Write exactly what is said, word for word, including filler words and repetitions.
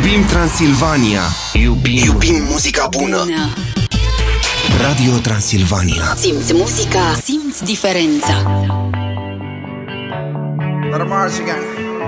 Iubim Transilvania. Iubim, Iubim muzica bună. bună. Radio Transilvania. Simți muzica, simți diferența. Dar Marzigan